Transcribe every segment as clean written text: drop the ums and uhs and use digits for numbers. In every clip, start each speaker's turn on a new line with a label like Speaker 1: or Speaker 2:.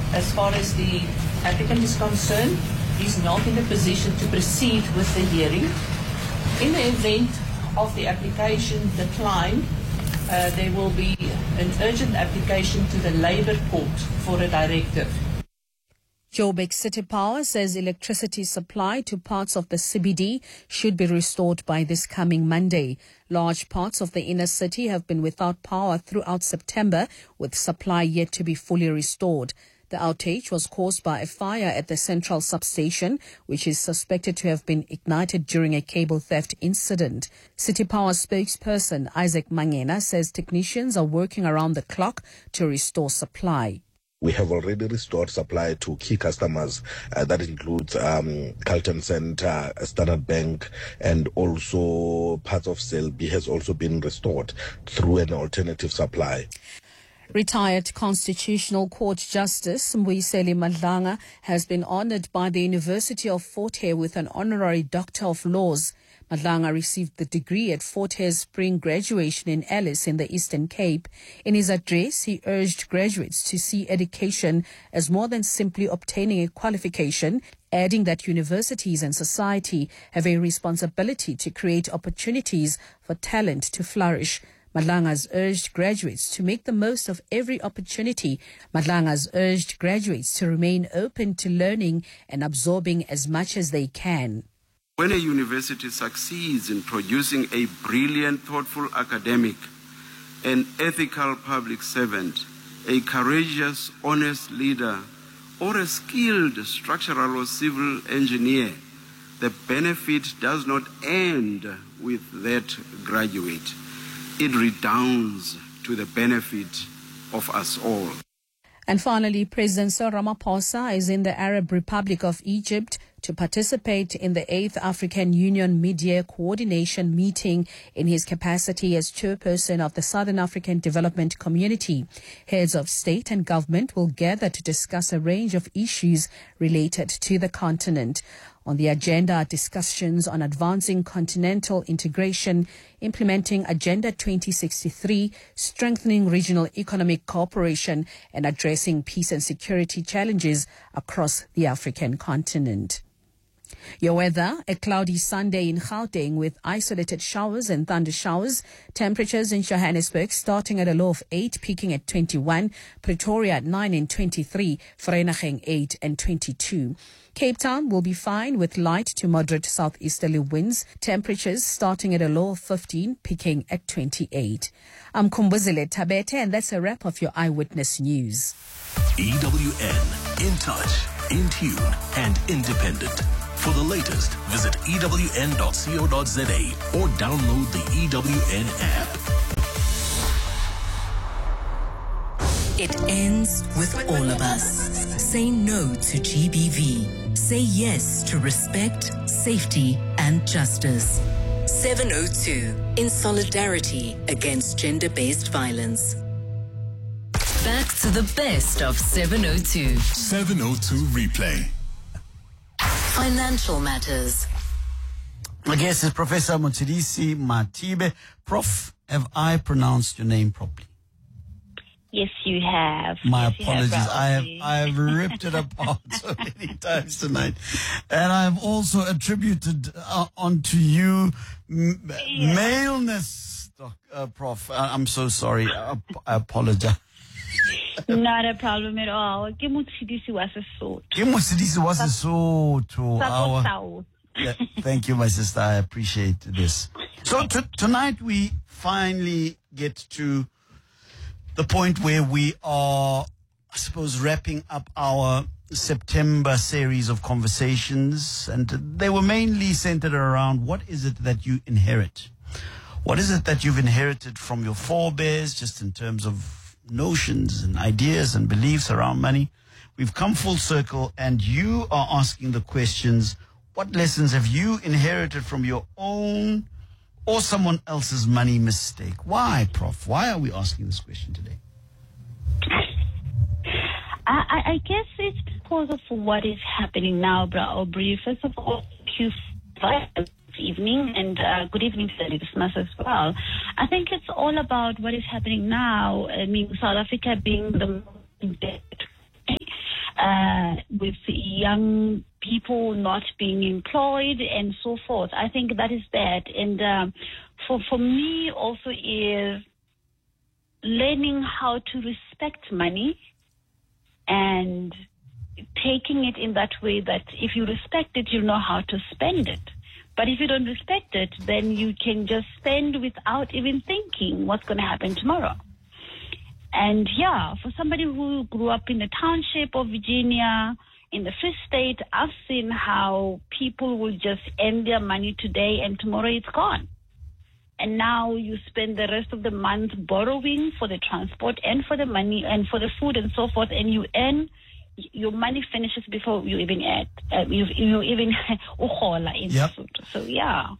Speaker 1: as far as the applicant is concerned, is not in a position to proceed with the hearing. In the event of the application decline, there will be an urgent application to the Labour Court for a directive.
Speaker 2: Joburg City Power says electricity supply to parts of the CBD should be restored by this coming Monday. Large parts of the inner city have been without power throughout September, with supply yet to be fully restored. The outage was caused by a fire at the central substation, which is suspected to have been ignited during a cable theft incident. City Power spokesperson Isaac Mangena says technicians are working around the clock to restore supply.
Speaker 3: We have already restored supply to key customers. That includes Carlton Center, Standard Bank, and also parts of Selby has also been restored through an alternative supply.
Speaker 2: Retired Constitutional Court Justice Mbuyiseli Madlanga has been honored by the University of Fort Hare with an honorary Doctor of Laws. Madlanga received the degree at Fort Hare's spring graduation in Alice in the Eastern Cape. In his address, he urged graduates to see education as more than simply obtaining a qualification, adding that universities and society have a responsibility to create opportunities for talent to flourish. Madlanga has urged graduates to make the most of every opportunity. Madlanga has urged graduates to remain open to learning and absorbing as much as they can.
Speaker 4: When a university succeeds in producing a brilliant, thoughtful academic, an ethical public servant, a courageous, honest leader, or a skilled structural or civil engineer, the benefit does not end with that graduate. It redounds to the benefit of us all.
Speaker 2: And finally, President Cyril Ramaphosa is in the Arab Republic of Egypt to participate in the 8th African Union Mid-Year Coordination Meeting in his capacity as chairperson of the Southern African Development Community. Heads of state and government will gather to discuss a range of issues related to the continent. On the agenda are discussions on advancing continental integration, implementing Agenda 2063, strengthening regional economic cooperation, and addressing peace and security challenges across the African continent. Your weather, a cloudy Sunday in Gauteng with isolated showers and thunder showers. Temperatures in Johannesburg starting at a low of 8, peaking at 21. Pretoria at 9 and 23. Vereeniging 8 and 22. Cape Town will be fine with light to moderate southeasterly winds. Temperatures starting at a low of 15, peaking at 28. I'm Kumbuzile Tabete, and that's a wrap of your Eyewitness News.
Speaker 5: EWN, in touch, in tune, and independent. For the latest, visit ewn.co.za or download the EWN app.
Speaker 6: It ends with all of us. Say no to GBV. Say yes to respect, safety, and justice. 702, in solidarity against gender-based violence. Back to the best of 702.
Speaker 5: 702 replay.
Speaker 6: Financial matters.
Speaker 7: My guest is Professor Motshidisi Mathibe. Prof, have I pronounced your name properly?
Speaker 8: Yes, you have.
Speaker 7: My
Speaker 8: yes,
Speaker 7: apologies. I have ripped it apart so many times tonight. And I've also attributed onto you maleness, Prof. I'm so sorry. I apologize.
Speaker 8: Not a problem at all. Ke Motshidisi wa Sesotho.
Speaker 7: Ke Motshidisi wa Sesotho. Thank you, my sister. I appreciate this. So tonight we finally get to the point where we are, I suppose, wrapping up our September series of conversations. And they were mainly centered around what is it that you inherit? What is it that you've inherited from your forebears, just in terms of notions and ideas and beliefs around money? We've come full circle, and you are asking the questions, what lessons have you inherited from your own or someone else's money mistake? Why, Prof? Why are we asking this question today?
Speaker 8: I guess it's because of what is happening now, Aubrey. First of all, thank you for this evening, and good evening to the listeners as well. I think it's all about what is happening now. I mean, South Africa being the most indebted. with young people not being employed and so forth. I think that is bad. And for me also is learning how to respect money and taking it in that way that if you respect it, you know how to spend it. But if you don't respect it, then you can just spend without even thinking what's going to happen tomorrow. And yeah, for somebody who grew up in the township of Virginia, in the Free State, I've seen how people will just end their money today and tomorrow it's gone. And now you spend the rest of the month borrowing for the transport and for the money and for the food and so forth, and you earn, your money finishes before you even add, you even uhola in food. So yeah.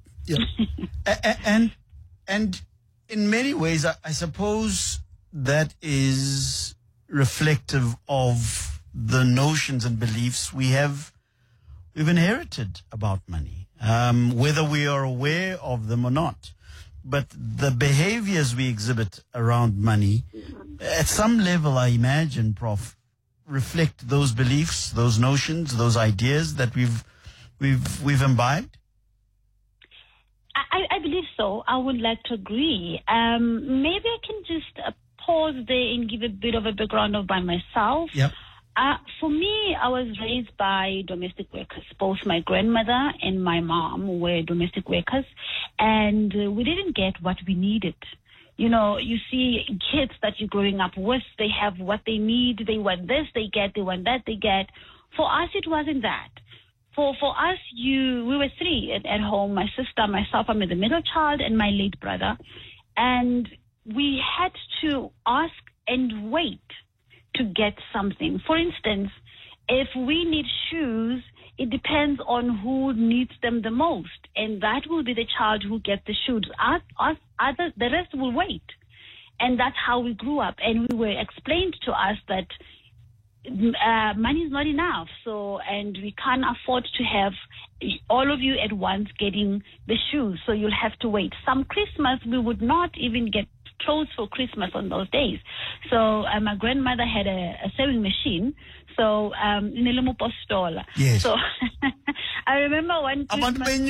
Speaker 7: And in many ways, I suppose that is reflective of the notions and beliefs we've inherited about money, whether we are aware of them or not. But the behaviors we exhibit around money, at some level, I imagine, Prof, reflect those beliefs, those notions, those ideas that we've imbibed.
Speaker 8: I believe so. I would like to agree. Maybe I can just pause there and give a bit of a background by myself.
Speaker 7: Yep.
Speaker 8: For me, I was raised by domestic workers. Both my grandmother and my mom were domestic workers, and we didn't get what we needed. You know, you see kids that you're growing up with, they have what they need. They want this, they get. They want that, they get. For us, it wasn't that. For us, we were three at home, my sister, myself, I'm the middle child, and my late brother. And we had to ask and wait to get something. For instance, if we need shoes, it depends on who needs them the most, and that will be the child who gets the shoes. The rest will wait. And that's how we grew up, and we were explained to us that money is not enough, and we can't afford to have all of you at once getting the shoes, so you'll have to wait. Some Christmas, we would not even get clothes for Christmas on those days. So my grandmother had a sewing machine, so in a limo postola.
Speaker 7: Yes.
Speaker 8: So I remember one
Speaker 7: Christmas.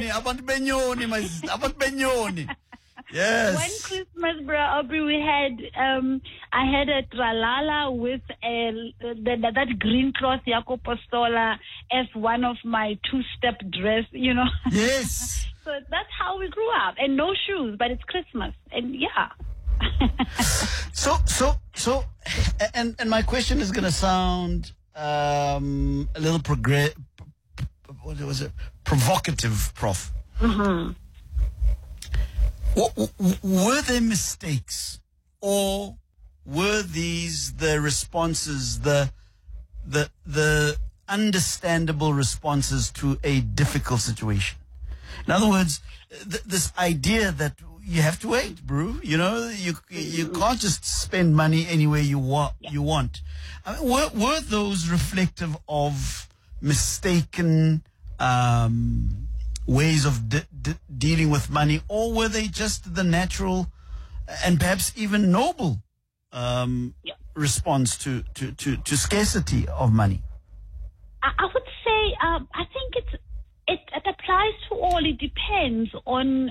Speaker 7: Yes.
Speaker 8: One Christmas, bro, Aubrey, we had I had a tralala with that green cross Jaco Postola as one of my two-step dress, you know.
Speaker 7: Yes.
Speaker 8: So that's how we grew up, and no shoes, but it's Christmas, and yeah.
Speaker 7: So, and my question is going to sound a little provocative, Prof.
Speaker 8: Mm-hmm.
Speaker 7: Were there mistakes, or were these the responses, the understandable responses to a difficult situation? In other words, this idea that you have to wait, bro. You know, you can't just spend money anywhere you want. I mean, were those reflective of mistaken ways of dealing with money, or were they just the natural and perhaps even noble response to scarcity of money?
Speaker 8: I would say I think it applies to all. It depends on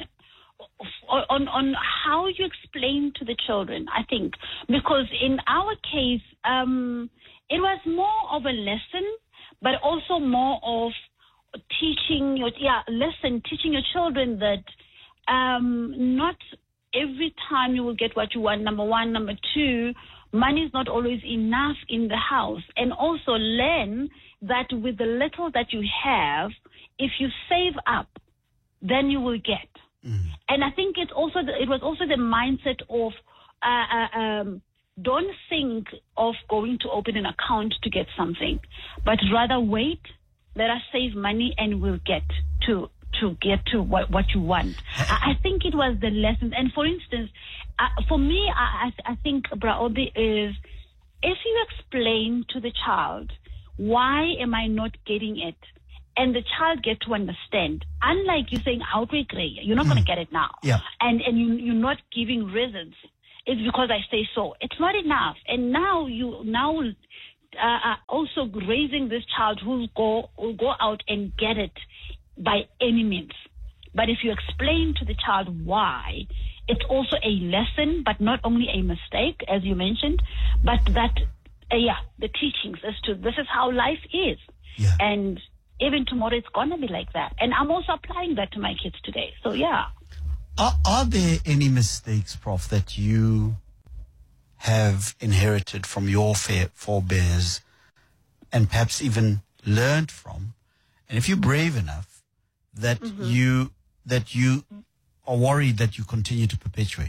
Speaker 8: how you explain to the children, I think, because in our case it was more of a lesson, but also more of teaching your children that not every time you will get what you want, number one. Number two, money is not always enough in the house. And also learn that with the little that you have, if you save up, then you will get. Mm-hmm. And I think it was also the mindset of don't think of going to open an account to get something, but rather wait, let us save money, and we'll get to what you want. I think it was the lesson. And for instance, for me, I think, Braobi, is if you explain to the child, why am I not getting it? And the child get to understand. Unlike you saying, you're not going to get it now.
Speaker 7: Yeah.
Speaker 8: And you're not giving reasons. It's because I say so. It's not enough. And now also raising this child who will go out and get it by any means. But if you explain to the child why, it's also a lesson, but not only a mistake, as you mentioned, but that, the teachings as to this is how life is.
Speaker 7: Yeah.
Speaker 8: And even tomorrow it's going to be like that. And I'm also applying that to my kids today. So, yeah.
Speaker 7: Are there any mistakes, Prof, that you have inherited from your forebears and perhaps even learned from? And if you're brave enough that you are worried that you continue to perpetuate?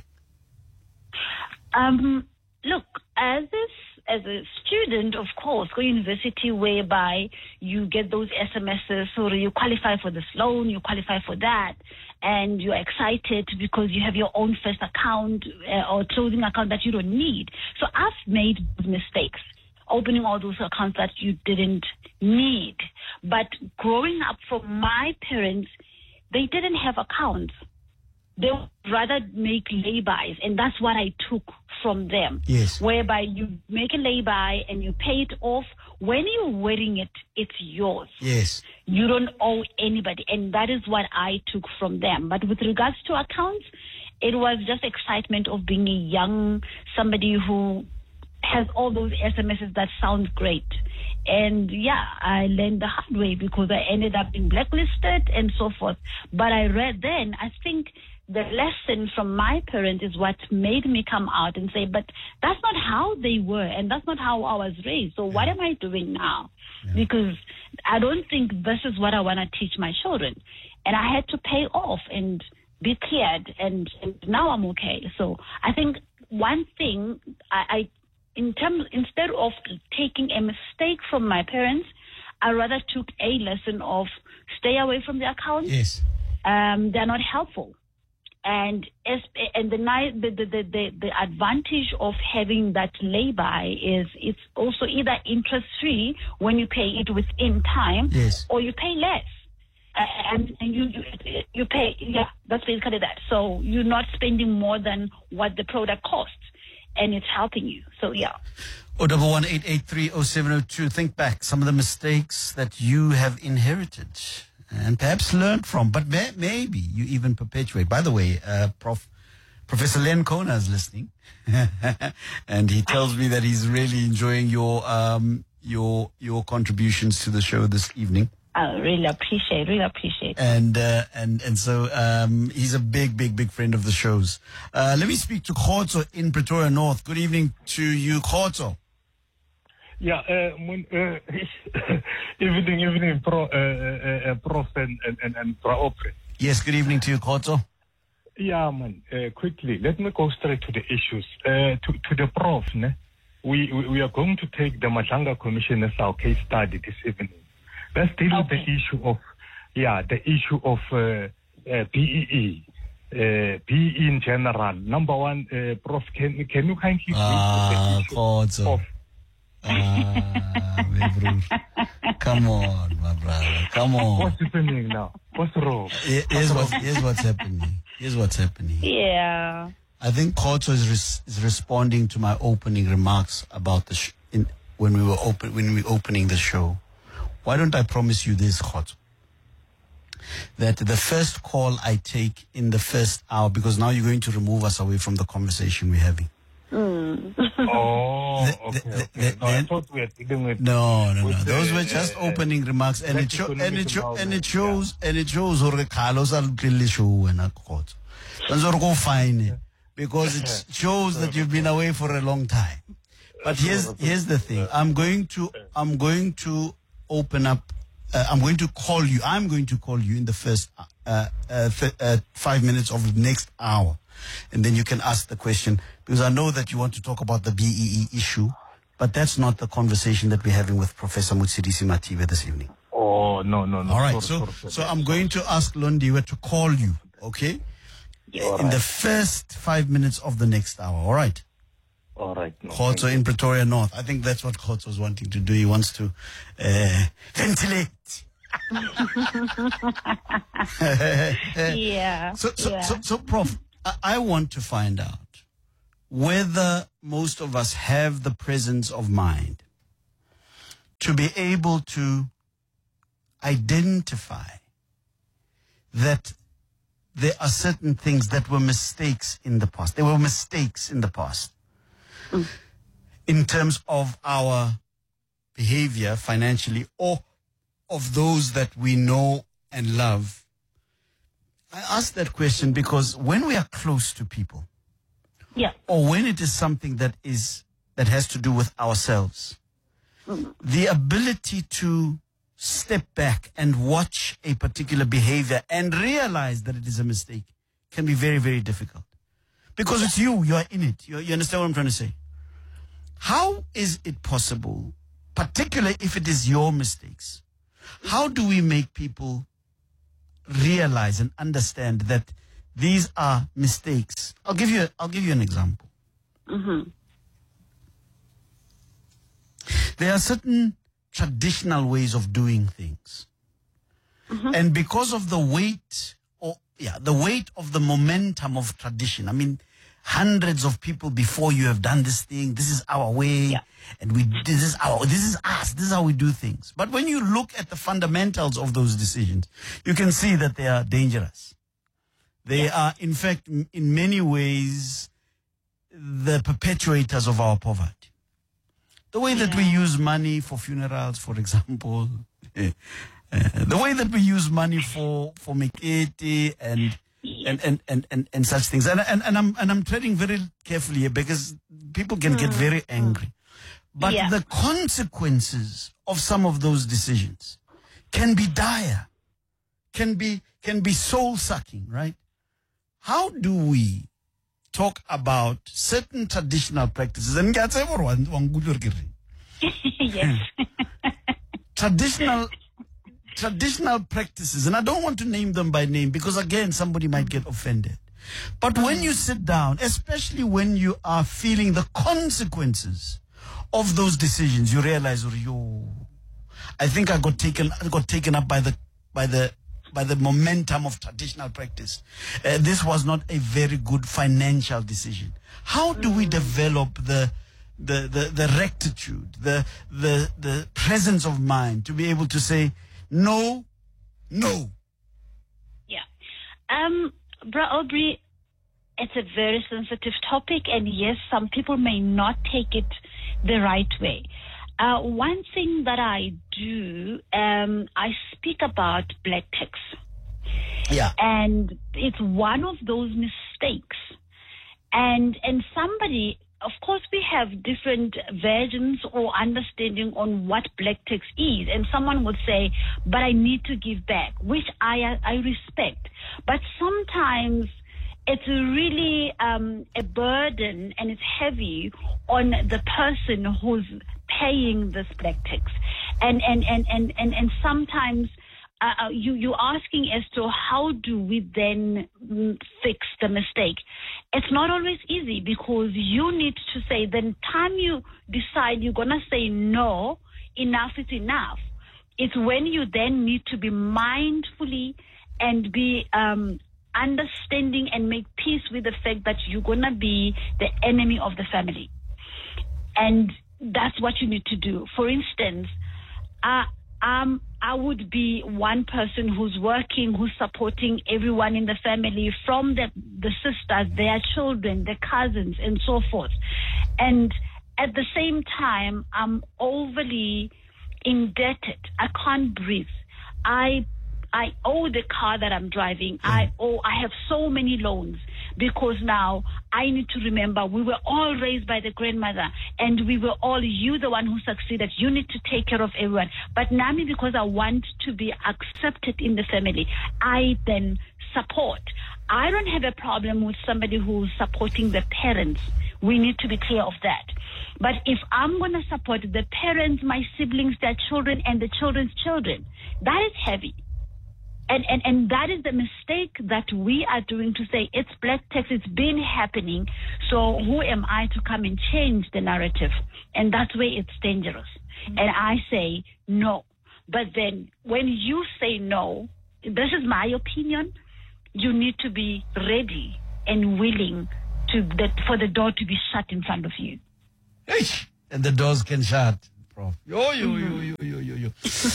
Speaker 8: Look, as a student, of course, go to university whereby you get those SMSs, so you qualify for this loan, you qualify for that, and you're excited because you have your own first account or closing account that you don't need. So I've made mistakes, opening all those accounts that you didn't need. But growing up from my parents, they didn't have accounts. They would rather make lay-bys, and that's what I took from them.
Speaker 7: Yes.
Speaker 8: Whereby you make a lay-by and you pay it off. When you're wearing it, it's yours.
Speaker 7: Yes.
Speaker 8: You don't owe anybody, and that is what I took from them. But with regards to accounts, it was just excitement of being a young somebody who has all those SMSs that sound great. And I learned the hard way because I ended up being blacklisted and so forth. But I read then, I think the lesson from my parents is what made me come out and say, but that's not how they were and that's not how I was raised. So what am I doing now? Yeah. Because I don't think this is what I want to teach my children. And I had to pay off and be cleared, and now I'm okay. So I think one thing instead of taking a mistake from my parents, I rather took a lesson of stay away from the accounts.
Speaker 7: Yes.
Speaker 8: They're not helpful. And the advantage of having that lay-by is it's also either interest-free when you pay it within time,
Speaker 7: yes,
Speaker 8: or you pay less. And you pay, that's basically that. So you're not spending more than what the product costs, and it's helping you. So,
Speaker 7: 011-883-0702. Think back some of the mistakes that you have inherited and perhaps learned from, but maybe you even perpetuate. By the way, Professor Len Kona is listening, and he tells me that he's really enjoying your contributions to the show this evening.
Speaker 8: I really appreciate.
Speaker 7: And so he's a big friend of the shows. Let me speak to Khotso in Pretoria North. Good evening to you, Khotso.
Speaker 9: Yeah, evening, Prof and Pro Opre.
Speaker 7: Yes, good evening to you, Khotso.
Speaker 9: Yeah, man. Quickly, let me go straight to the issues. To the Prof, we are going to take the Madlanga Commission as our case study this evening. Let's deal with the issue of BEE. BEE in general. Number one, Prof, can you kindly speak to the issue of
Speaker 7: come on, my brother. Come on.
Speaker 9: What's happening now? What's wrong?
Speaker 7: Here's what's happening.
Speaker 8: Yeah.
Speaker 7: I think Khotso is responding to my opening remarks about when we were opening the show. Why don't I promise you this, Khotso? That the first call I take in the first hour, because now you're going to remove us away from the conversation we're having.
Speaker 9: Oh, okay. I thought we were dealing with.
Speaker 7: No. Those were just opening remarks, and it shows. Carlos al show and go fine because it shows that you've been away for a long time. But here's the thing. I'm going to open up. I'm going to call you in the first 5 minutes of the next hour. And then you can ask the question, because I know that you want to talk about the BEE issue, but that's not the conversation that we're having with Professor Motsidisi Mathibe this evening.
Speaker 9: Oh, no.
Speaker 7: All right, so I'm going to ask Londiwe to call you, okay?
Speaker 9: Yeah,
Speaker 7: in the first 5 minutes of the next hour, all right?
Speaker 9: All right. No,
Speaker 7: Khotso in Pretoria North. I think that's what Khotso is wanting to do. He wants to ventilate.
Speaker 8: Yeah.
Speaker 7: So, Prof, I want to find out whether most of us have the presence of mind to be able to identify that there are certain things that were mistakes in the past. There were mistakes in the past in terms of our behavior financially or of those that we know and love. I ask that question because when we are close to people, or when it is something that has to do with ourselves, the ability to step back and watch a particular behavior and realize that it is a mistake can be very, very difficult. Because it's you are in it. You understand what I'm trying to say? How is it possible, particularly if it is your mistakes, how do we make people realize and understand that these are mistakes? I'll give you an example. There are certain traditional ways of doing things. And because of the weight of the momentum of tradition, I mean, hundreds of people before you have done this thing, this is our way, and this is us, this is how we do things. But when you look at the fundamentals of those decisions, you can see that they are dangerous. They are, in fact, in many ways, the perpetuators of our poverty. The way that we use money for funerals, for example, the way that we use money for Mekete and such things. And I'm treading very carefully here because people can get very angry. But the consequences of some of those decisions can be dire, can be soul-sucking, right? How do we talk about certain traditional practices? And
Speaker 8: yes.
Speaker 7: Traditional practices, and I don't want to name them by name because again somebody might get offended. But when you sit down, especially when you are feeling the consequences of those decisions, you realize, I think I got taken up by the momentum of traditional practice. This was not a very good financial decision. How do we develop the rectitude, the presence of mind to be able to say no?
Speaker 8: Bro Aubrey, it's a very sensitive topic, and yes, some people may not take it the right way. One thing that I do, I speak about black tax. And it's one of those mistakes. And somebody, of course, we have different versions or understanding on what black tax is. And someone would say, but I need to give back, which I respect. But sometimes it's really a burden, and it's heavy on the person who's paying this black tax. And sometimes you're asking as to how do we then fix the mistake. It's not always easy because you need to say, the time you decide you're going to say no, enough is enough. It's when you then need to be mindfully and be understanding and make peace with the fact that you're going to be the enemy of the family. And that's what you need to do. For instance, I would be one person who's working, who's supporting everyone in the family, from the sisters, their children, their cousins, and so forth. And at the same time, I'm overly indebted. I can't breathe. I owe the car that I'm driving. I have so many loans because now I need to remember we were all raised by the grandmother and we were all, you the one who succeeded. You need to take care of everyone. But Nami, because I want to be accepted in the family, I then support. I don't have a problem with somebody who's supporting the parents. We need to be clear of that. But if I'm going to support the parents, my siblings, their children, and the children's children, that is heavy. And that is the mistake that we are doing, to say it's black tax, it's been happening, so who am I to come and change the narrative? And that's where it's dangerous. And I say no. But then when you say no, this is my opinion, you need to be ready and willing for the door to be shut in front of you.
Speaker 7: And the doors can shut. Prof. Yo.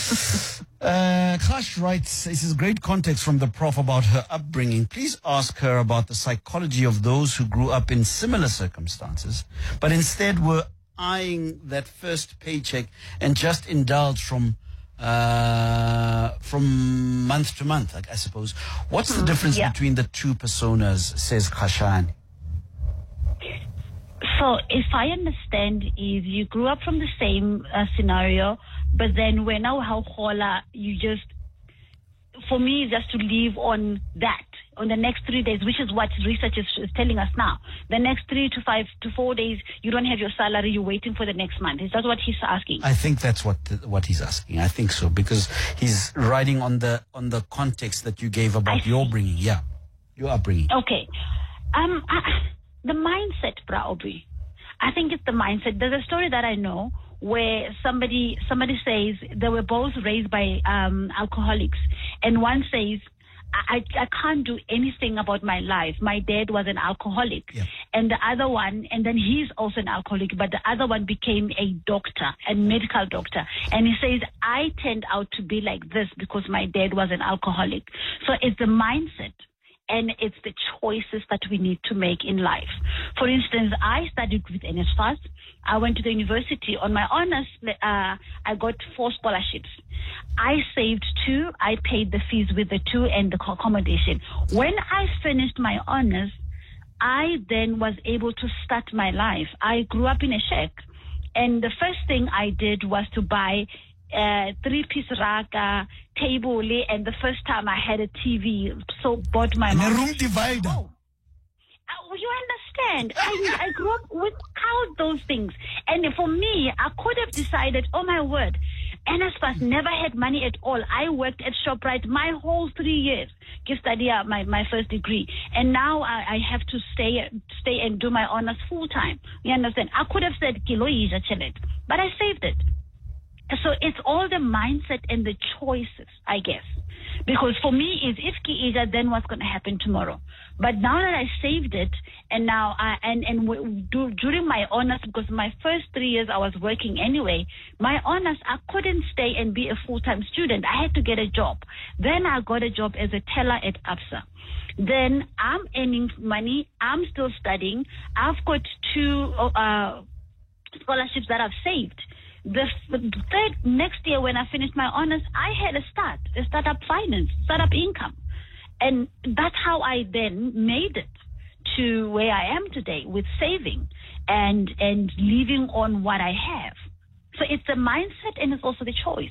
Speaker 7: Kash writes, this is great context from the Prof about her upbringing. Please ask her about the psychology of those who grew up in similar circumstances, but instead were eyeing that first paycheck and just indulge from month to month, I suppose. What's the difference between the two personas, says Khashani?
Speaker 8: So if I understand, is you grew up from the same scenario, but then when how hola, you just, for me, just to live on that, on the next 3 days, which is what research is telling us now. The next 3 to 5 to 4 days, you don't have your salary, you're waiting for the next month. Is that what he's asking?
Speaker 7: I think that's what he's asking. I think so, because he's riding on the context that you gave about your upbringing. Yeah, your upbringing.
Speaker 8: Okay. The mindset, Bra Aubrey. I think it's the mindset. There's a story that I know where somebody says they were both raised by alcoholics, and one says, I can't do anything about my life. My dad was an alcoholic. Yeah. And the other one, and then he's also an alcoholic, but the other one became a doctor, a medical doctor. And he says, I turned out to be like this because my dad was an alcoholic. So it's the mindset. And it's the choices that we need to make in life. For instance, I studied with NSFAS. I went to the university. On my honors, I got 4 scholarships. I saved 2. I paid the fees with the 2 and the accommodation. When I finished my honors, I then was able to start my life. I grew up in a shack. And the first thing I did was to buy 3-piece raga, table, and the first time I had a TV, so bought my mom.
Speaker 7: And a room divider.
Speaker 8: You understand? I grew up without those things. And for me, I could have decided, oh my word, NSFAS never had money at all. I worked at ShopRite my whole 3 years to study my first degree. And now I have to stay and do my honors full time. You understand? I could have said, Kilo Ija Chelet, but I saved it. So it's all the mindset and the choices, I guess. Because for me, if Kiija, then what's going to happen tomorrow? But now that I saved it, and now during my honors, because my first 3 years I was working anyway, my honors, I couldn't stay and be a full-time student. I had to get a job. Then I got a job as a teller at ABSA. Then I'm earning money. I'm still studying. I've got 2 scholarships that I've saved. The next year when I finished my honors, I had a startup finance, startup income. And that's how I then made it to where I am today with saving and living on what I have. So it's the mindset and it's also the choice.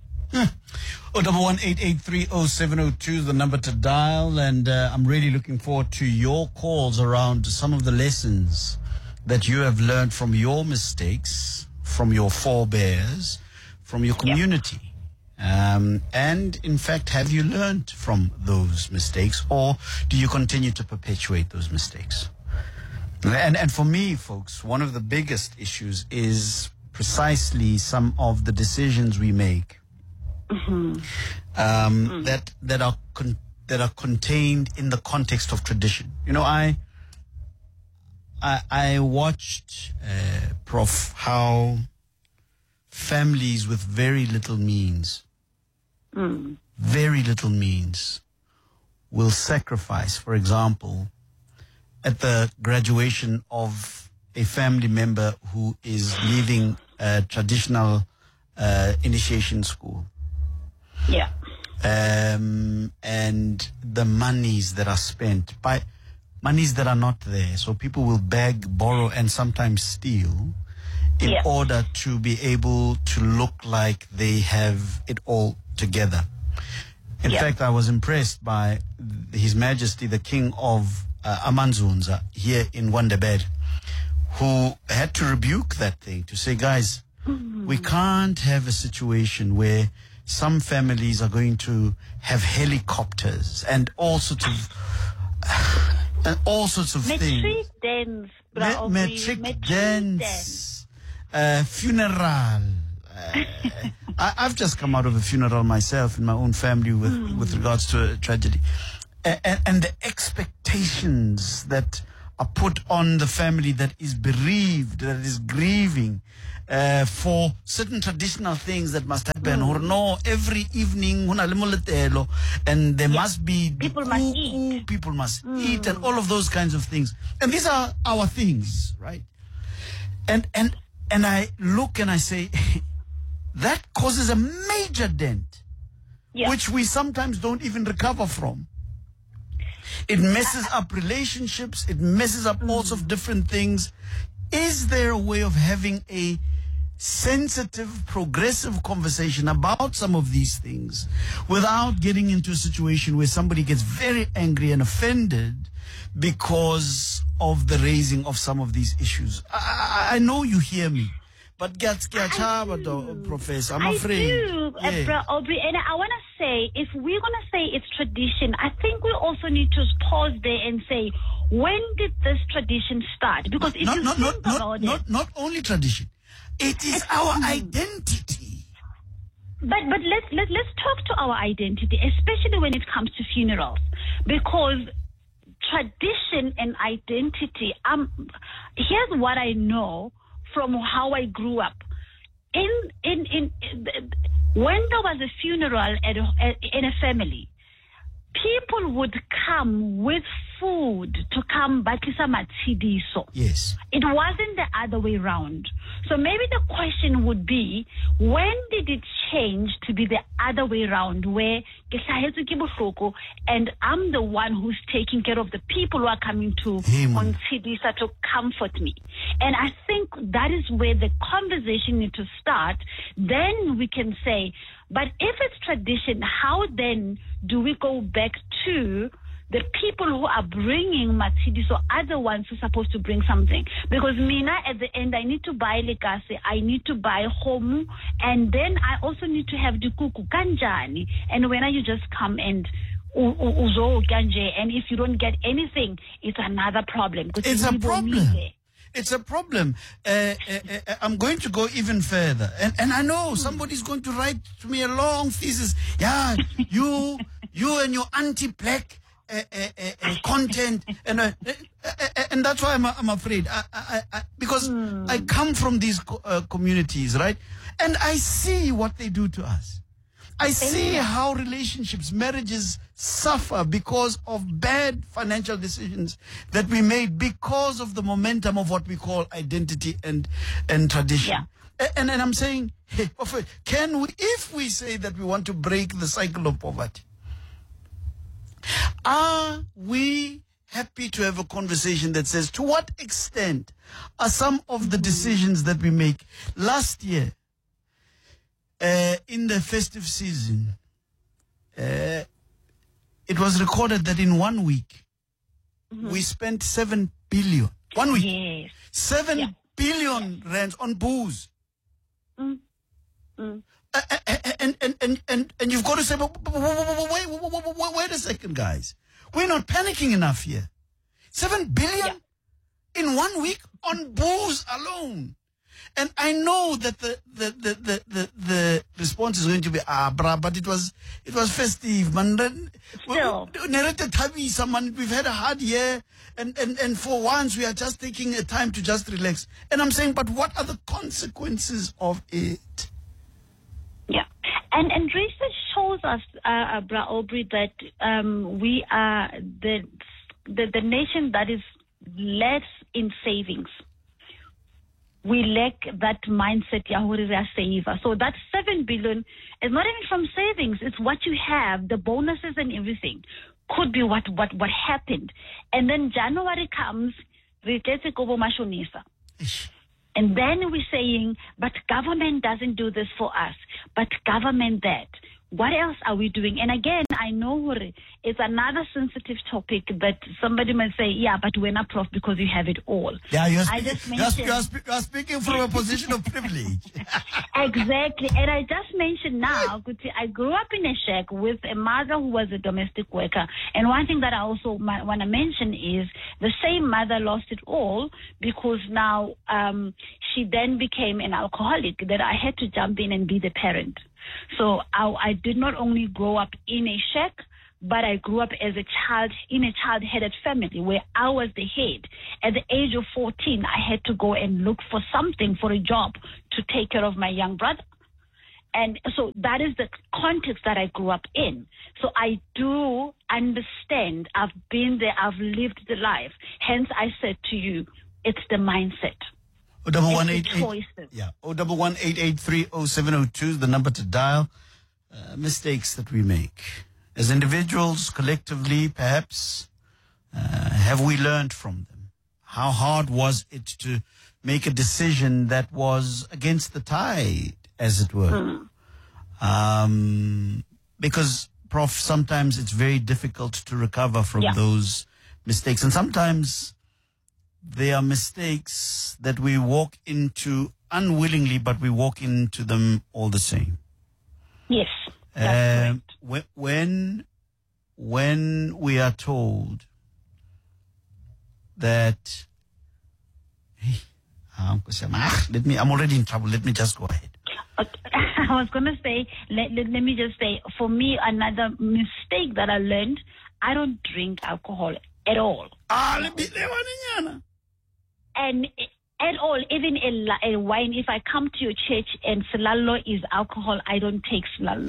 Speaker 7: 011-883-0702, the number to dial. And I'm really looking forward to your calls around some of the lessons that you have learned from your mistakes, from your forebears, from your community. And in fact, have you learned from those mistakes, or do you continue to perpetuate those mistakes? And for me, folks, one of the biggest issues is precisely some of the decisions we make that are contained in the context of tradition. You know, I watched, Prof, how families with very little means will sacrifice, for example, at the graduation of a family member who is leaving a traditional initiation school.
Speaker 8: Yeah.
Speaker 7: And the monies that are spent by monies that are not there. So people will beg, borrow, and sometimes steal in order to be able to look like they have it all together. In fact, I was impressed by His Majesty, the King of Amanzunza here in Wandebed, who had to rebuke that thing, to say, guys, we can't have a situation where some families are going to have helicopters and all sorts of things. Metric dance, funeral. I've just come out of a funeral myself in my own family with regards to a tragedy. And the expectations that are put on the family that is bereaved, that is grieving, for certain traditional things that must happen. Or no, every evening, and there must be
Speaker 8: people must eat.
Speaker 7: People must eat, and all of those kinds of things. And these are our things, right? And I look and I say, that causes a major dent, which we sometimes don't even recover from. It messes up relationships. It messes up all sorts of different things. Is there a way of having a sensitive, progressive conversation about some of these things without getting into a situation where somebody gets very angry and offended because of the raising of some of these issues? I know you hear me, but Professor, I'm afraid.
Speaker 8: I do, Aubrey, and I want to say, if we're going to say it's tradition, I think we also need to pause there and say, when did this tradition start? Because
Speaker 7: not only tradition, it is our identity.
Speaker 8: But let's talk to our identity, especially when it comes to funerals, because tradition and identity. Here's what I know from how I grew up. When there was a funeral in a family, people would come with food to come batisa matsidiso.
Speaker 7: Yes.
Speaker 8: It wasn't the other way around. So maybe the question would be, when did it change to be the other way around, where and I'm the one who's taking care of the people who are coming to on Tsidisa to comfort me? And I think that is where the conversation needs to start. Then we can say, but if it's tradition, how then do we go back to the people who are bringing Matsidi, so other ones who are supposed to bring something? Because Mina, at the end, I need to buy lekase, I need to buy homu, and then I also need to have the kuku kanjani. And when you just come and uzo kanje, and if you don't get anything, it's another problem.
Speaker 7: It's a problem. It's a problem. I'm going to go even further. And I know somebody's going to write to me a long thesis. Yeah, you and your anti-black content. And that's why I'm afraid. Because I come from these communities, right? And I see what they do to us. I see how relationships, marriages suffer because of bad financial decisions that we made because of the momentum of what we call identity and tradition. Yeah. And I'm saying, hey, can we, if we say that we want to break the cycle of poverty, are we happy to have a conversation that says, to what extent are some of the decisions that we make? Last year, in the festive season, it was recorded that in 1 week, we spent 7 billion. 1 week.
Speaker 8: Yes.
Speaker 7: 7 billion rands on booze. And you've got to say, wait a second, guys. We're not panicking enough here. 7 billion in 1 week on booze alone. And I know that the response is going to be but it was festive, man.
Speaker 8: Still,
Speaker 7: we've had a hard year, and for once we are just taking a time to just relax. And I'm saying, but what are the consequences of it?
Speaker 8: Yeah, and research shows us, Aubrey, that we are the nation that is less in savings. We lack that mindset, saver. So that 7 billion is not even from savings. It's what you have, the bonuses and everything. Could be what happened. And then January comes, and then we're saying, but government doesn't do this for us, but government that. What else are we doing? And again, I know it's another sensitive topic that somebody might say, yeah, but we're not prof because you have it all.
Speaker 7: Yeah, you're speaking from a position of privilege.
Speaker 8: Exactly. And I just mentioned now, I grew up in a shack with a mother who was a domestic worker. And one thing that I also want to mention is the same mother lost it all because now she then became an alcoholic, that I had to jump in and be the parent. So I did not only grow up in a shack, but I grew up as a child in a child-headed family where I was the head. At the age of 14, I had to go and look for something, for a job, to take care of my young brother. And so that is the context that I grew up in. So I do understand. I've been there. I've lived the life. Hence, I said to you, it's the mindset.
Speaker 7: 011-883-0702 is the number to dial. Mistakes that we make. As individuals, collectively, perhaps, have we learned from them? How hard was it to make a decision that was against the tide, as it were? Because, Prof, sometimes it's very difficult to recover from those mistakes. And sometimes they are mistakes that we walk into unwillingly, but we walk into them all the same.
Speaker 8: Yes, that's correct.
Speaker 7: When we are told that, hey, I'm already in trouble. Let me just go ahead.
Speaker 8: I was going to say, let me just say, for me, another mistake that I learned, I don't drink alcohol at all. And at all, even a wine, if I come to your church and Silalo is alcohol, I don't take Silalo.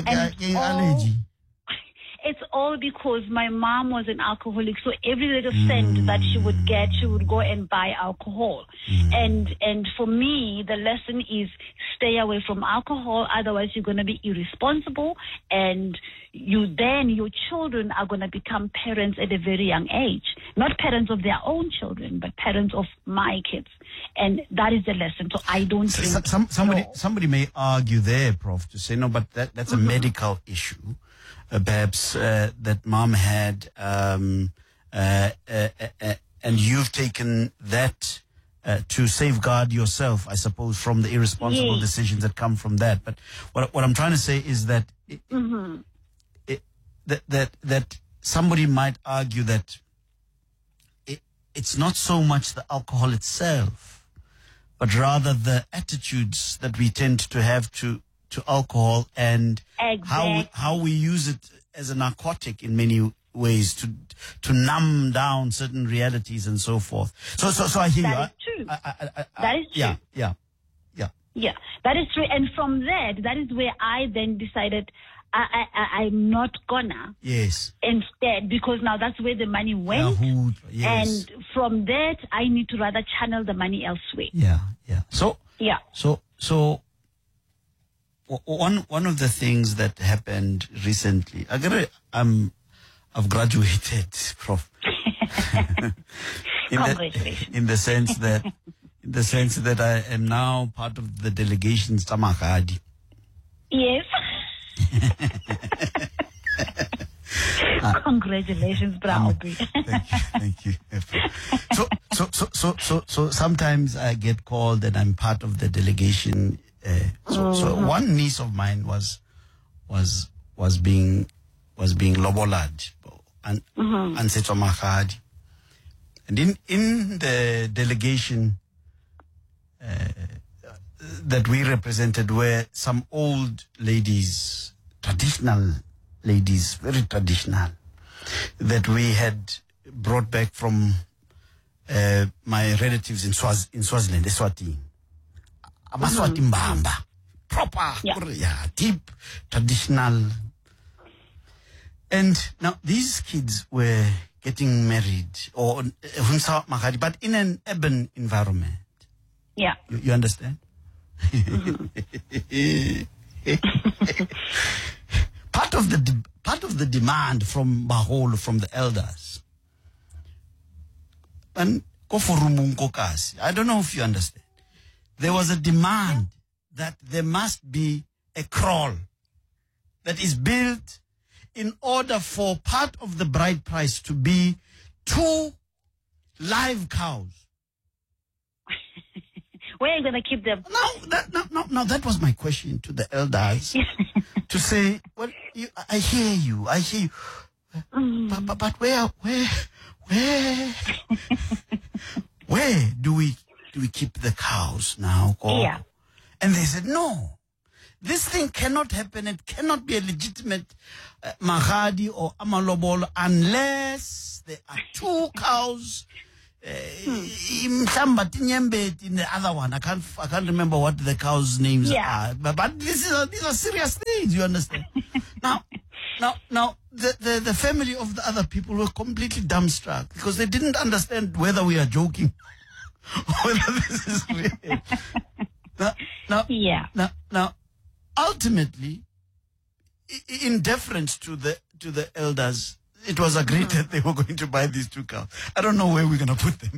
Speaker 8: It's all because my mom was an alcoholic, so every little cent that she would get, she would go and buy alcohol. And for me, the lesson is stay away from alcohol, otherwise you're going to be irresponsible, and your children are going to become parents at a very young age. Not parents of their own children, but parents of my kids. And that is the lesson. So I don't drink.
Speaker 7: Somebody may argue there, Prof, to say, no, but that's a medical issue. Perhaps that mom had, and you've taken that to safeguard yourself, I suppose, from the irresponsible decisions that come from that. But what I'm trying to say is that that somebody might argue that it's not so much the alcohol itself, but rather the attitudes that we tend to have to alcohol and how we use it as a narcotic in many ways to numb down certain realities and so forth. So I hear you.
Speaker 8: That is true. That is true. Yeah, that is true. And from that is where I then decided I'm not gonna.
Speaker 7: Yes.
Speaker 8: Instead, because now that's where the money went.
Speaker 7: Yes.
Speaker 8: And from that, I need to rather channel the money elsewhere.
Speaker 7: Yeah. So one of the things that happened recently, I've graduated, Prof.
Speaker 8: Congratulations.
Speaker 7: In the sense that I am now part of the delegation Tsamakadi.
Speaker 8: Yes. Congratulations, bravo.
Speaker 7: Thank you. So sometimes I get called and I'm part of the delegation. So one niece of mine was being lobolad and Mahadi. And in the delegation that we represented were some old ladies, traditional ladies, very traditional, that we had brought back from my relatives in Swaziland, Eswatini. Amaswati Mbamba. Proper, deep, traditional. And now these kids were getting married, but in an urban environment.
Speaker 8: Yeah.
Speaker 7: You understand? Part of the demand from Baholo, from the elders, and I don't know if you understand. There was a demand that there must be a kraal that is built in order for part of the bride price to be 2 live cows.
Speaker 8: Where are you going to keep them?
Speaker 7: No, that was my question to the elders. To say, well, I hear you. But where do we keep the cows now?
Speaker 8: Yeah.
Speaker 7: And they said, no, This thing cannot happen. It cannot be a legitimate mahadi or amalobolo unless there are 2 cows. In the other one, I can't remember what the cows' names are. But these are serious things. You understand? Now, the family of the other people were completely dumbstruck because they didn't understand whether we are joking or whether this is real. Now, ultimately, in deference to the elders, it was agreed that they were going to buy these 2 cows. I don't know where we're going to put them.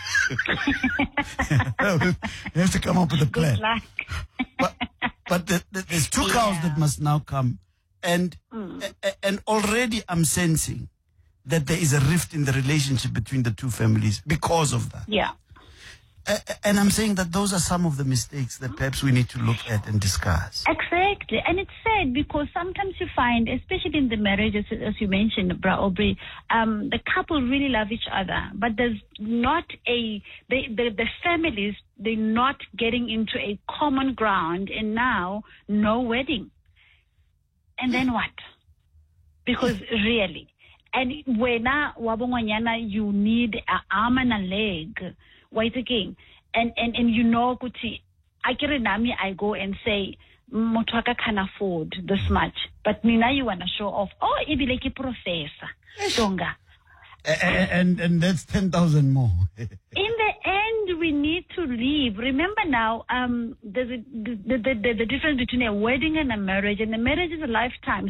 Speaker 7: We have to come up with a plan.
Speaker 8: Good luck.
Speaker 7: But there's 2 cows that must now come. And already I'm sensing that there is a rift in the relationship between the 2 families because of that.
Speaker 8: Yeah.
Speaker 7: And I'm saying that those are some of the mistakes that perhaps we need to look at and discuss.
Speaker 8: Exactly. And it's sad because sometimes you find, especially in the marriages, as you mentioned, Bra Aubrey, the couple really love each other, but there's not the families, they're not getting into a common ground, and now no wedding. And then what? Because really, and when you need an arm and a leg, wait again, and you know, Kuti, I go and say, Motwaka can afford this much, but Nina, you want to show off. Oh, it be like a professor. Donga.
Speaker 7: And that's 10,000 more.
Speaker 8: In the end, we need to leave. Remember now, there's the difference between a wedding and a marriage. And a marriage is a lifetime.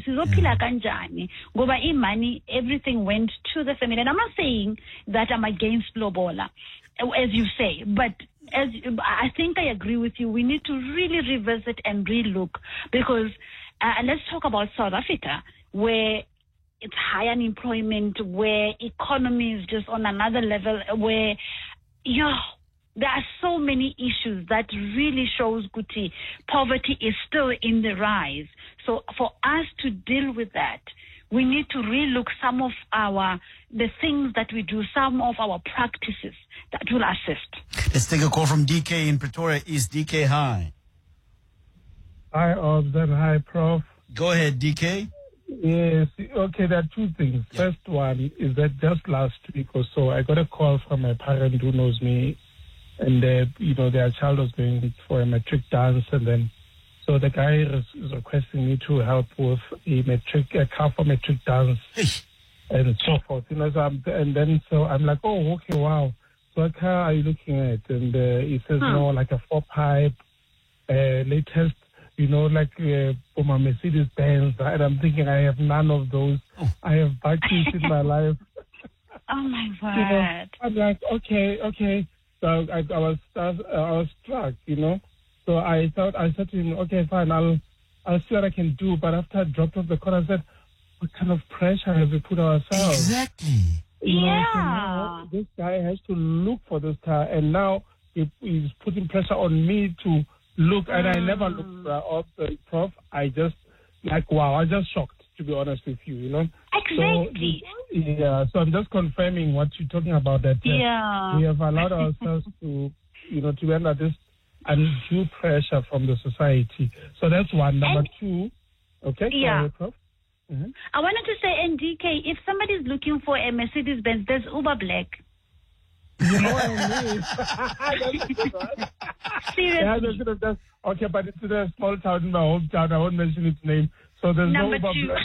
Speaker 8: Money, everything went to the family. And I'm not saying that I'm against Lobola, as you say, but I think I agree with you. We need to really revisit and relook because let's talk about South Africa, where it's high unemployment, where economy is just on another level, where there are so many issues that really shows, Guti, poverty is still in the rise. So for us to deal with that, we need to relook some of the things that we do, some of our practices that will assist.
Speaker 7: Let's take a call from DK in Pretoria East. DK, hi.
Speaker 10: Hi, Obs, hi, Prof.
Speaker 7: Go ahead, DK.
Speaker 10: Yes, okay, there are 2 things.
Speaker 7: Yeah.
Speaker 10: First one is that just last week or so, I got a call from a parent who knows me, and their child was going for a matric dance, and then so the guy is requesting me to help with a car for matric dance and so forth. So I'm like, oh, okay, wow. So what car are you looking at? And he says, no, like a 4-pipe, latest, like for my Mercedes Benz. And I'm thinking I have none of those. I have buggies in my life.
Speaker 8: Oh my word!
Speaker 10: I'm like, okay. So I was struck, So I said to him, okay, fine, I'll see what I can do. But after I dropped off the car, I said, what kind of pressure have we put ourselves?
Speaker 7: Exactly.
Speaker 10: So now this guy has to look for this car, and now he's putting pressure on me to look, and I never looked up the Prof. I just wow, I just shocked, to be honest with you,
Speaker 8: Exactly.
Speaker 10: So I'm just confirming what you're talking about, that we have allowed ourselves to, to be under this undue pressure from the society. So that's one. Number 2, okay?
Speaker 8: Yeah.
Speaker 10: Prof? Mm-hmm.
Speaker 8: I wanted to say, NDK, if somebody's looking for a Mercedes Benz, there's Uber Black.
Speaker 10: Seriously.
Speaker 8: Yeah,
Speaker 10: okay, but it's in a small town in my hometown. I won't mention its name. So there's
Speaker 8: Number
Speaker 10: no
Speaker 8: 2.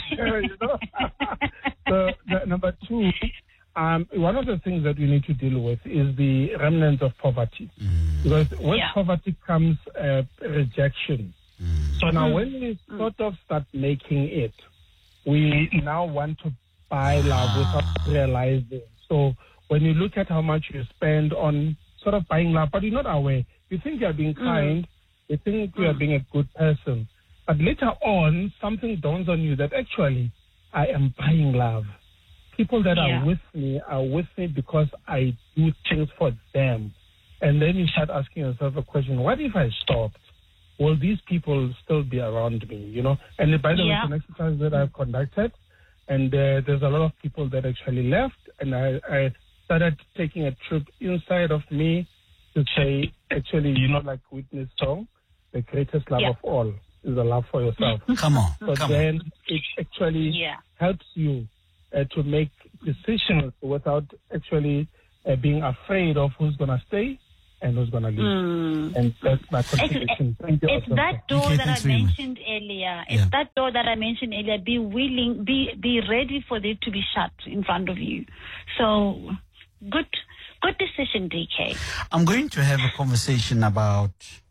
Speaker 10: So number 2, one of the things that we need to deal with is the remnants of poverty. Because with poverty comes rejection. So now when we sort of start making it, we now want to buy love without realizing. So when you look at how much you spend on sort of buying love, but you're not aware. You think you're being kind, you think you're being a good person. But later on, something dawns on you that actually I am buying love. People that are with me because I do things for them. And then you start asking yourself a question, what if I stopped? Will these people still be around me, And by the way, it's an exercise that I've conducted, and there's a lot of people that actually left, and I started taking a trip inside of me to say, actually, like Whitney's song, the greatest love of all. is a love for yourself.
Speaker 7: Come on.
Speaker 10: So then it actually helps you to make decisions without actually being afraid of who's going to stay and who's going to leave. And that's my contribution. Thank you.
Speaker 8: It's that door that I mentioned earlier. It's that door that I mentioned earlier. Be willing, be ready for it to be shut in front of you. So, good decision, DK.
Speaker 7: I'm going to have a conversation about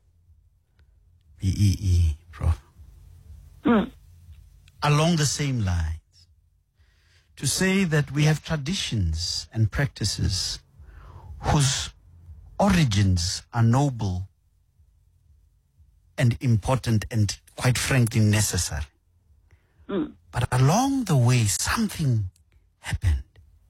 Speaker 7: BEE, Prof. Along the same lines. To say that we have traditions and practices whose origins are noble and important and, quite frankly, necessary. But along the way, something happened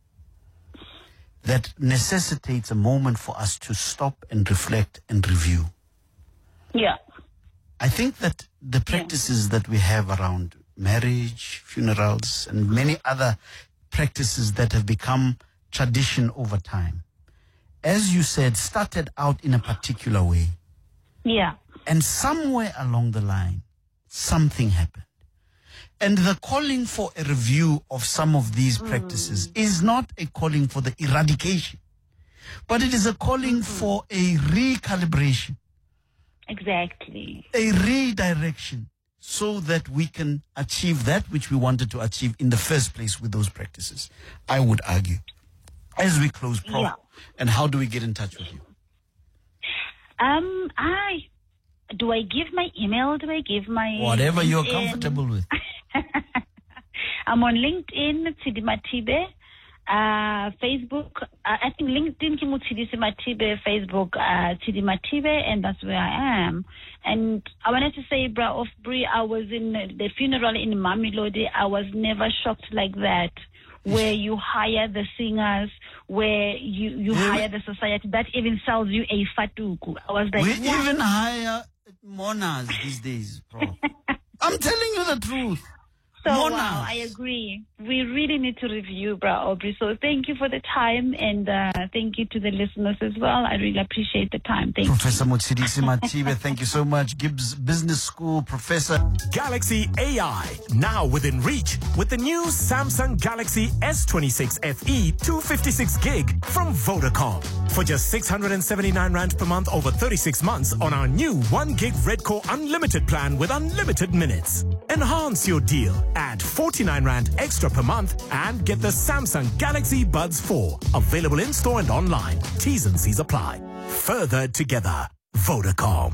Speaker 7: that necessitates a moment for us to stop and reflect and review.
Speaker 8: Yeah.
Speaker 7: I think that the practices that we have around marriage, funerals, and many other practices that have become tradition over time, as you said, started out in a particular way.
Speaker 8: Yeah.
Speaker 7: And somewhere along the line, something happened. And the calling for a review of some of these practices is not a calling for the eradication, but it is a calling for a recalibration.
Speaker 8: Exactly.
Speaker 7: A redirection so that we can achieve that which we wanted to achieve in the first place with those practices, I would argue. As we close, Prof, and how do we get in touch with you?
Speaker 8: Do I give my email? Do I give my...
Speaker 7: Whatever you're comfortable with.
Speaker 8: I'm on LinkedIn, Tshidi Mathibe, Facebook. I think LinkedIn, Tshidi Mathibe, Facebook, Tshidi Mathibe, and that's where I am. And I wanted to say, Bra of Brie, I was in the funeral in Mamelodi. I was never shocked like that, where you hire the singers, where you hire the society that even sells you a fatuku. I was like,
Speaker 7: we even hire mourners these days, Prof. I'm telling you the truth.
Speaker 8: So wow, I agree. We really need to review, Bra Aubrey. So thank you for the time, and thank you to the listeners as well. I really appreciate the time. Thank
Speaker 7: Professor Motshidisi Mathibe, thank you so much. Gibbs Business School Professor.
Speaker 11: Galaxy AI, now within reach with the new Samsung Galaxy S26 FE 256 gig from Vodacom. For just 679 Rand per month over 36 months on our new 1 gig Red Core Unlimited plan with unlimited minutes. Enhance your deal. Add 49 Rand extra per month and get the Samsung Galaxy Buds 4. Available in store and online. T's and C's apply. Further together. Vodacom.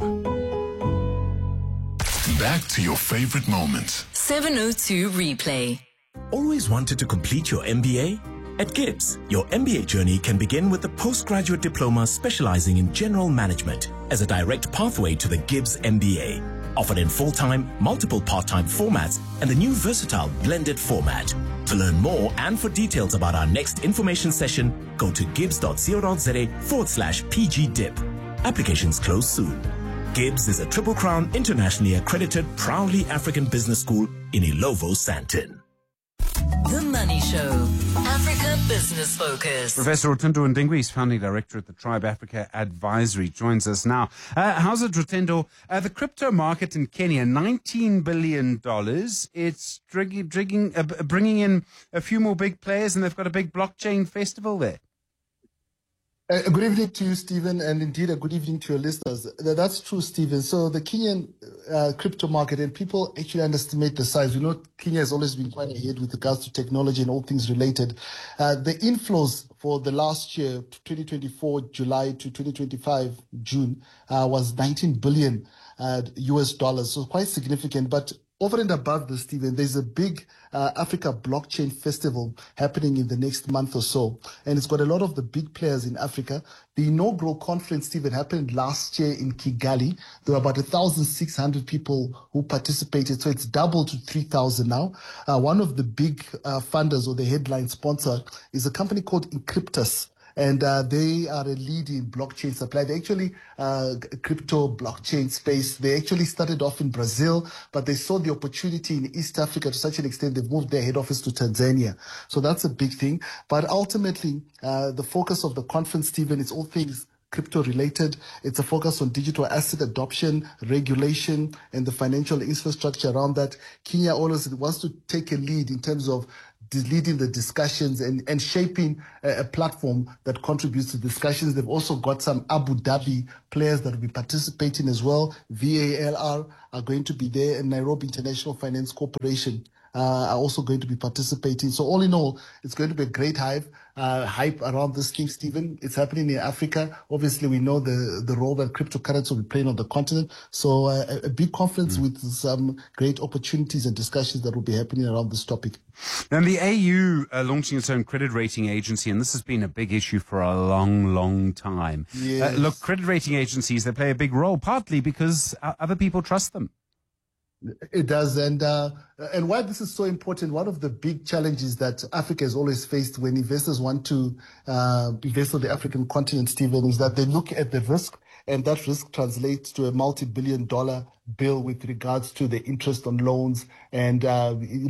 Speaker 5: Back to your favorite moments.
Speaker 6: 702 Replay.
Speaker 11: Always wanted to complete your MBA? At Gibbs, your MBA journey can begin with a postgraduate diploma specializing in general management as a direct pathway to the Gibbs MBA. Offered in full-time, multiple part-time formats, and the new versatile blended format. To learn more and for details about our next information session, go to gibbs.co.za/PGDIP. Applications close soon. Gibbs is a Triple Crown internationally accredited, proudly African business school in Ilovo, Sandton.
Speaker 6: The Money Show, Africa Business Focus.
Speaker 12: Professor Rutendo Ndengwe is founding director at the Tribe Africa Advisory, joins us now. How's it, Rutendo? The crypto market in Kenya, $19 billion. It's bringing in a few more big players, and they've got a big blockchain festival there.
Speaker 13: Good evening to you, Stephen, and indeed a good evening to your listeners. That's true, Stephen. So the Kenyan crypto market, and people actually underestimate the size. We know Kenya has always been quite ahead with regards to technology and all things related. The inflows for the last year, 2024 July to 2025 June, was $19 billion US dollars. So quite significant. But over and above this, Stephen, there's a big Africa Blockchain Festival happening in the next month or so. And it's got a lot of the big players in Africa. The inaugural conference, Stephen, happened last year in Kigali. There were about 1,600 people who participated. So it's doubled to 3,000 now. One of the big funders or the headline sponsor is a company called Encryptus. And they are a lead in blockchain supply. They actually, crypto blockchain space, they actually started off in Brazil, but they saw the opportunity in East Africa to such an extent they've moved their head office to Tanzania. So that's a big thing. But ultimately, the focus of the conference, Stephen, is all things crypto related. It's a focus on digital asset adoption, regulation, and the financial infrastructure around that. Kenya always wants to take a lead in terms of leading the discussions and shaping a platform that contributes to discussions. They've also got some Abu Dhabi players that will be participating as well. VALR are going to be there, and Nairobi International Finance Corporation are also going to be participating. So all in all, it's going to be a great hype around this thing, Stephen. It's happening in Africa. Obviously, we know the role that cryptocurrency will be playing on the continent. So a big conference with some great opportunities and discussions that will be happening around this topic.
Speaker 12: And the AU launching its own credit rating agency, and this has been a big issue for a long, long time.
Speaker 13: Yes.
Speaker 12: Look, credit rating agencies, they play a big role, partly because other people trust them.
Speaker 13: It does, and why this is so important, one of the big challenges that Africa has always faced when investors want to invest on the African continent, Stephen, is that they look at the risk, and that risk translates to a multi-billion-dollar bill with regards to the interest on loans, and and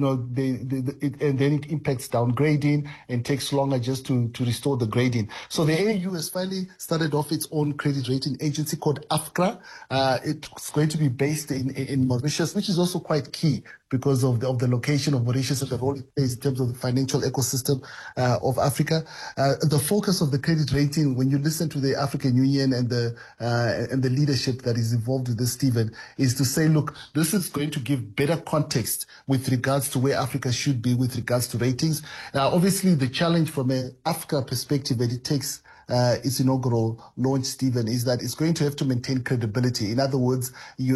Speaker 13: then it impacts downgrading and takes longer just to restore the grading. So the AU has finally started off its own credit rating agency called AFCRA. It's going to be based in Mauritius, which is also quite key because of the location of Mauritius and the role it plays in terms of the financial ecosystem of Africa. The focus of the credit rating, when you listen to the African Union and the leadership that is involved with this, Stephen, is to say, look, this is going to give better context with regards to where Africa should be with regards to ratings. Now, obviously, the challenge from an Africa perspective that it takes its inaugural launch, Stephen, is that it's going to have to maintain credibility. In other words,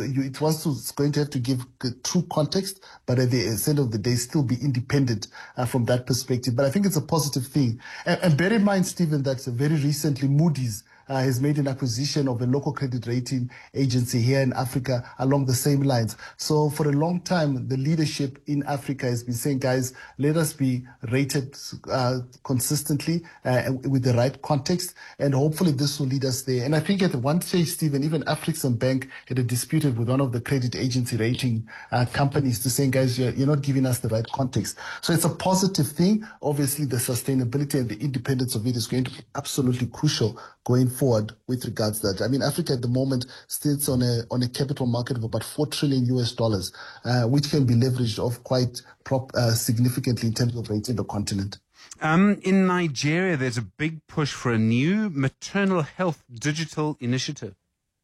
Speaker 13: it's going to have to give true context, but at the end of the day, still be independent from that perspective. But I think it's a positive thing. And bear in mind, Stephen, that very recently Moody's has made an acquisition of a local credit rating agency here in Africa along the same lines. So for a long time, the leadership in Africa has been saying, guys, let us be rated consistently with the right context, and hopefully this will lead us there. And I think at one stage, Stephen, even African Bank had a dispute with one of the credit agency rating companies to saying, guys, you're not giving us the right context. So it's a positive thing. Obviously, the sustainability and the independence of it is going to be absolutely crucial going forward with regards to that. I mean, Africa at the moment sits on a capital market of about $4 trillion, which can be leveraged off quite significantly in terms of rating the continent.
Speaker 12: In Nigeria, there's a big push for a new maternal health digital initiative.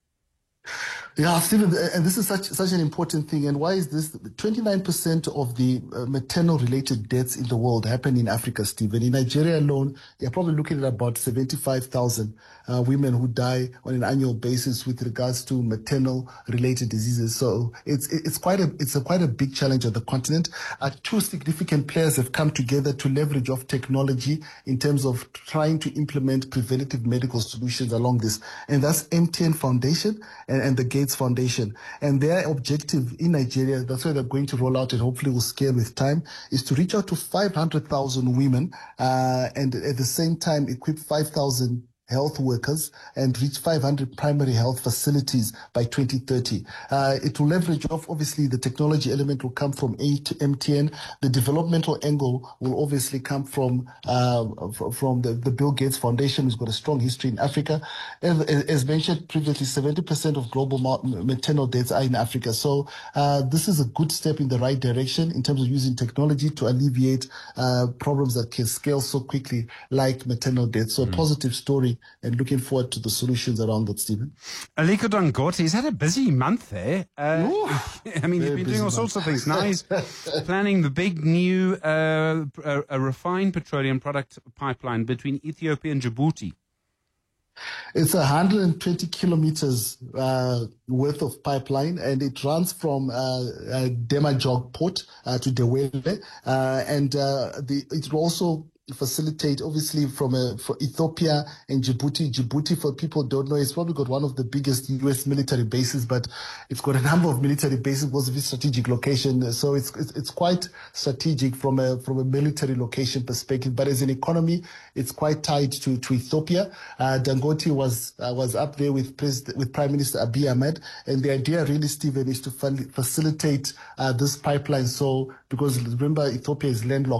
Speaker 13: Yeah, Stephen, and this is such an important thing. And why is this? 29% of the maternal-related deaths in the world happen in Africa, Stephen. In Nigeria alone, you're probably looking at about 75,000 women who die on an annual basis with regards to maternal-related diseases. So it's quite a big challenge on the continent. Two significant players have come together to leverage off technology in terms of trying to implement preventative medical solutions along this, and that's MTN Foundation and the Gates Foundation. And their objective in Nigeria, that's why they're going to roll out and hopefully will scale with time, is to reach out to 500,000 women and at the same time equip 5,000 health workers and reach 500 primary health facilities by 2030. It will leverage off, obviously, the technology element will come from MTN. The developmental angle will obviously come from the Bill Gates Foundation, who's got a strong history in Africa. As mentioned previously, 70% of global maternal deaths are in Africa. So this is a good step in the right direction in terms of using technology to alleviate problems that can scale so quickly, like maternal deaths. So a positive story, and looking forward to the solutions around that, Stephen.
Speaker 12: Aliko Dangote, he's had a busy month there. I mean, he's been doing all sorts of things. Now he's planning the big new a refined petroleum product pipeline between Ethiopia and Djibouti.
Speaker 13: It's 120 kilometers worth of pipeline, and it runs from Demajog port to Dewele, and it will also facilitate, obviously, for Ethiopia and Djibouti. Djibouti, for people who don't know, it's probably got one of the biggest U.S. military bases, but it's got a number of military bases because of its strategic location. So it's quite strategic from a military location perspective. But as an economy, it's quite tied to Ethiopia. Dangote was up there with Prime Minister Abiy Ahmed, and the idea really, Stephen, is to facilitate this pipeline. So because remember, Ethiopia is landlocked.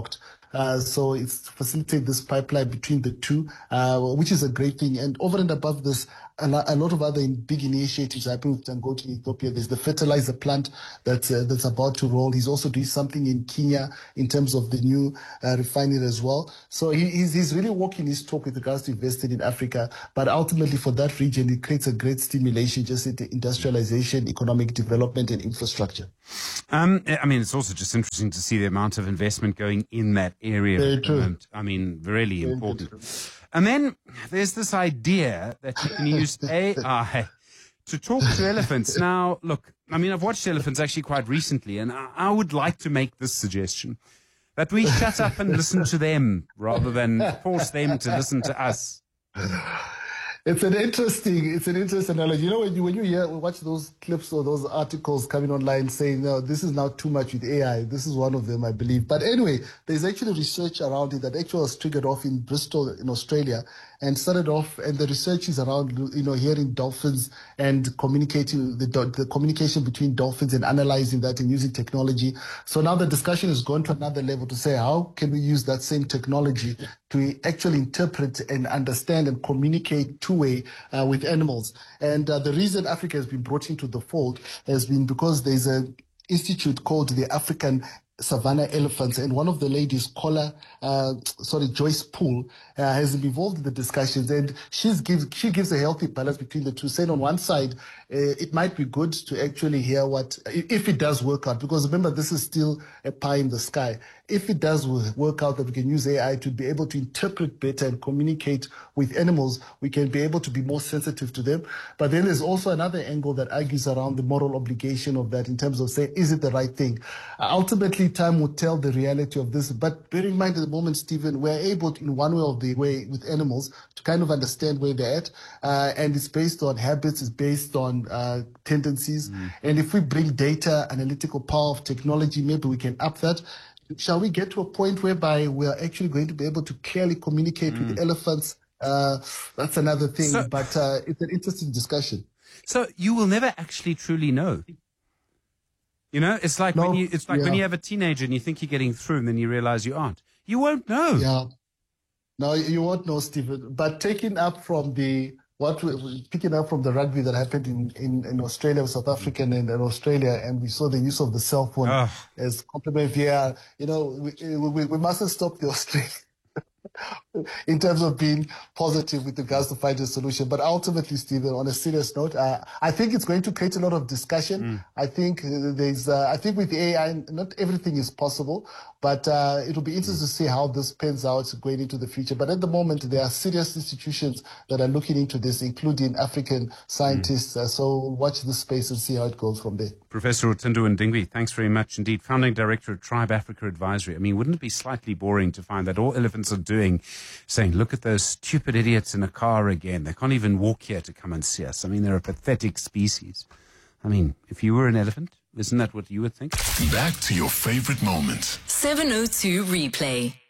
Speaker 13: So it's to facilitate this pipeline between the two, which is a great thing. And over and above this, a lot of other big initiatives happening with Dangote in Ethiopia. There's the fertilizer plant that's about to roll. He's also doing something in Kenya in terms of the new refinery as well. So he's really walking his talk with regards to investing in Africa. But ultimately for that region, it creates a great stimulation just into industrialization, economic development and infrastructure.
Speaker 12: I mean, it's also just interesting to see the amount of investment going in that area.
Speaker 13: Very true.
Speaker 12: I mean, really
Speaker 13: Very
Speaker 12: important.
Speaker 13: true.
Speaker 12: And then there's this idea that you can use AI to talk to elephants. Now, look, I mean, I've watched elephants actually quite recently, and I would like to make this suggestion, that we shut up and listen to them rather than force them to listen to us.
Speaker 13: It's an interesting analogy. You know, when you watch those clips or those articles coming online saying, no, this is now too much with AI. This is one of them, I believe. But anyway, there's actually research around it that actually was triggered off in Bristol in Australia and started off, and the research is around, hearing dolphins and communicating, the communication between dolphins and analyzing that and using technology. So now the discussion has gone to another level to say, how can we use that same technology to actually interpret and understand and communicate two-way with animals? And the reason Africa has been brought into the fold has been because there's an institute called the African Savannah Elephants, and one of the ladies, Joyce Poole, has been involved in the discussions, and she gives a healthy balance between the two, saying on one side, it might be good to actually hear if it does work out, because remember, this is still a pie in the sky. If it does work out that we can use AI to be able to interpret better and communicate with animals, we can be able to be more sensitive to them. But then there's also another angle that argues around the moral obligation of that in terms of saying, is it the right thing? Ultimately, time will tell the reality of this. But bear in mind at the moment, Stephen, we're able to, in one way or the way with animals, to kind of understand where they're at. And it's based on habits, it's based on tendencies. And if we bring data, analytical power of technology, maybe we can up that. Shall we get to a point whereby we are actually going to be able to clearly communicate with elephants? That's another thing, but it's an interesting discussion.
Speaker 12: So you will never actually truly know. You know, it's like when you have a teenager and you think you're getting through, and then you realize you aren't. You won't know.
Speaker 13: Yeah. No, you won't know, Stephen. But picking up from the rugby that happened in Australia, South Africa and Australia, and we saw the use of the cell phone as complement VAR. You know, we mustn't stop the Australians in terms of being positive with regards to finding a solution. But ultimately, Stephen, on a serious note, I think it's going to create a lot of discussion. I think I think with AI, not everything is possible, but it'll be interesting to see how this pans out going into the future. But at the moment, there are serious institutions that are looking into this, including African scientists. So watch this space and see how it goes from there.
Speaker 12: Professor Rotendo Ndingwi, thanks very much indeed. Founding Director at Tribe Africa Advisory. I mean, wouldn't it be slightly boring to find that all elephants are doing, saying, look at those stupid idiots in a car again. They can't even walk here to come and see us. I mean, they're a pathetic species. I mean, if you were an elephant, isn't that what you would think?
Speaker 5: Back to your favorite moments.
Speaker 6: 702 Replay.